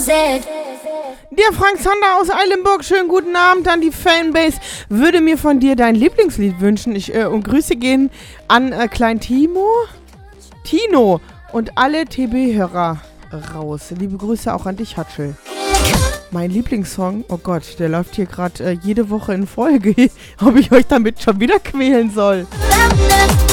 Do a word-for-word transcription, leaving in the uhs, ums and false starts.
Der Frank Zander aus Eilenburg, schönen guten Abend an die Fanbase. Würde mir von dir dein Lieblingslied wünschen. Ich, äh, und Grüße gehen an äh, Klein Timo, Tino und alle T B-Hörer raus. Liebe Grüße auch an dich, Hatschel. Mein Lieblingssong, oh Gott, der läuft hier gerade äh, jede Woche in Folge. Ob ich euch damit schon wieder quälen soll.